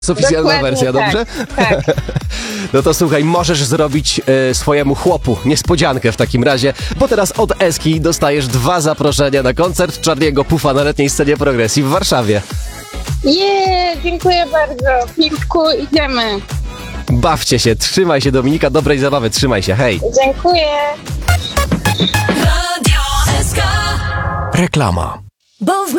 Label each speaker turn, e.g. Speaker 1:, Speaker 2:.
Speaker 1: Jest oficjalna wersja, dobrze?
Speaker 2: Tak.
Speaker 1: No to słuchaj, możesz zrobić swojemu chłopu niespodziankę w takim razie, bo teraz od Eski dostajesz 2 zaproszenia na koncert Charlie'ego Puffa na letniej scenie Progresji w Warszawie.
Speaker 2: Dziękuję bardzo. Piwku, idziemy.
Speaker 1: Bawcie się, trzymaj się Dominika, dobrej zabawy, trzymaj się, hej.
Speaker 2: Dziękuję.
Speaker 3: Radio SK.
Speaker 1: Reklama.
Speaker 3: Bo w